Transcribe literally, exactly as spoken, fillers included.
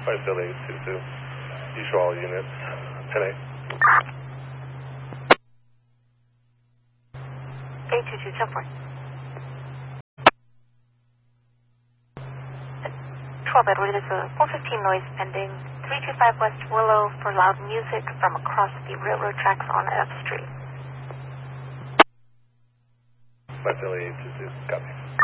Flight Philly eight two two. You show all units. ten eight. eight two two, jump for it. twelve Edward, there's a four fifteen noise pending. three two five West Willow for loud music from across the railroad tracks on F Street. Flight Philly eight two two, copy.